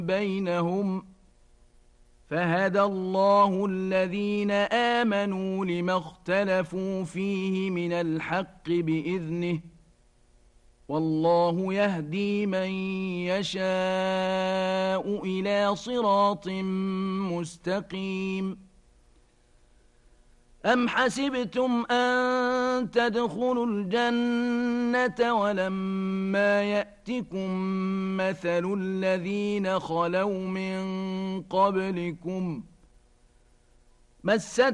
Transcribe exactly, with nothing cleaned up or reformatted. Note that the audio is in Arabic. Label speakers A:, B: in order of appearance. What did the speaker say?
A: بينهم فهدى الله الذين آمنوا لما اختلفوا فيه من الحق بإذنه والله يهدي من يشاء إلى صراط مستقيم أم حسبتم أن تدخلوا الجنة ولما يأتكم مثل الذين خلوا من قبلكم مست